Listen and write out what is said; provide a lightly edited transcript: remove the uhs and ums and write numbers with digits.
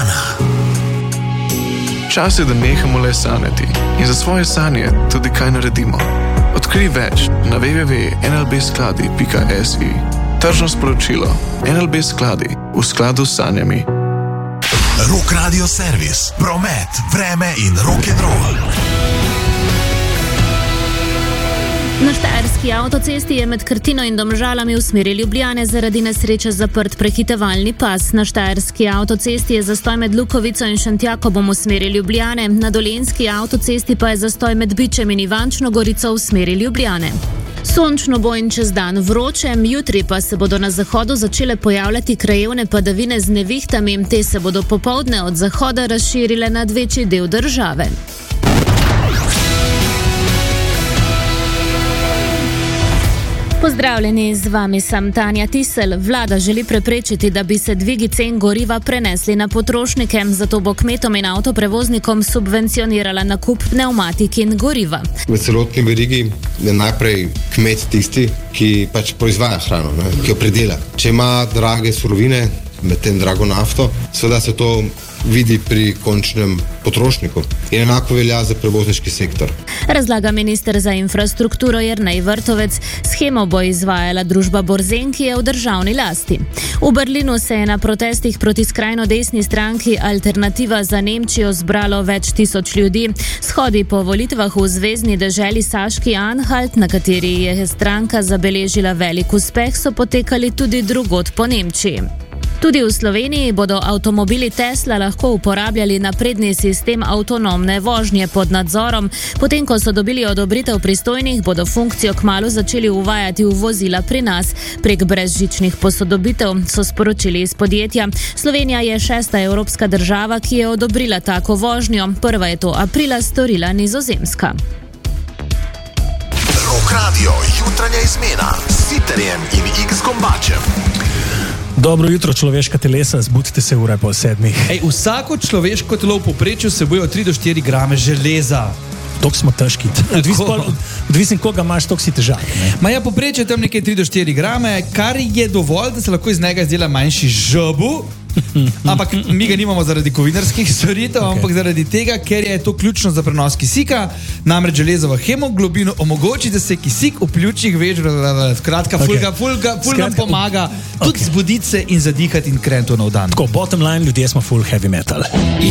Ljubljana. Čas je, da nehamo le sanjati in za svoje sanje tudi kaj naredimo. Odkrij več na www.nlbskladi.si. Tržno sporočilo. NLB Skladi, v skladu s sanjami. Rock Radio Servis, promet, vreme in rock'n'roll. Na štajerski avtocesti je med Krtino in Domžalami v smeri Ljubljane zaradi nesreče zaprt prehitevalni pas. Na štajerski avtocesti je zastoj med Lukovico in Šentjakobom v smeri Ljubljane, na dolenjski avtocesti pa je zastoj med Bičem in Ivančno Gorico v smeri Ljubljane. Sončno bo in čez dan vroče, jutri pa se bodo na zahodu začele pojavljati krajevne padavine z nevihtami, te se bodo popoldne od zahoda razširile nad večji del države. Pozdravljeni, z vami sem Tanja Tisel. Vlada želi preprečiti, da bi se dvigi cen goriva prenesli na potrošnike, zato bo kmetom in avtoprevoznikom subvencionirala nakup pnevmatik in goriva. V celotni verigi je najprej kmet tisti, ki pač proizvaja hrano, ki jo predela. Če ima drage surovine, medtem drago nafto, seveda se to vidi pri končnem potrošniku. In enako velja za prevozniški sektor. Razlaga minister za infrastrukturo Jernej Vrtovec. Shemo bo izvajala družba Borzen, ki je v državni lasti. V Berlinu se je na protestih proti skrajno desni stranki Alternativa za Nemčijo zbralo več tisoč ljudi. Shodi po volitvah v zvezni deželi Saški Anhalt, na kateri je stranka zabeležila velik uspeh, so potekali tudi drugod po Nemčiji. Tudi v Sloveniji bodo avtomobili Tesla lahko uporabljali napredni sistem avtonomne vožnje pod nadzorom. Potem, ko so dobili odobritev pristojnih, bodo funkcijo kmalu začeli uvajati v vozila pri nas. Prek brezžičnih posodobitev, so sporočili iz podjetja. Slovenija je 6. evropska država, ki je odobrila tako vožnjo. Prva je to aprila storila Nizozemska. Rock Radio, jutranja izmena s Siterjem in X Gombačem. Dobro jutro, človeška telesa, zbudite se ure po 7. Vsako človeško telo v povprečju vsebuje od 3 do 4 grame železa. Tok smo težki. Odvisno, koga imaš, tok si težak. Maja povprečje tam nekaj 3 do 4 grame, kar je dovolj, da se lahko iz njega izdela manjši žabu. Ampak mi ga nimamo zaradi kovinarskih storitev, ampak zaradi tega, ker je to ključno za prenos kisika, namreč železo v hemoglobinu omogoči, da se kisik v pljučih veže, skratka, ful nam pomaga tudi zbuditi se in zadihati in krenuti v nov dan. Tako, bottom line, ljudje smo full heavy metal.